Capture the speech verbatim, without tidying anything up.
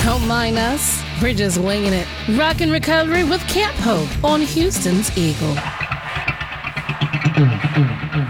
Don't mind us. We're just winging it. Rock and Recovery with Camp Hope on Houston's Eagle.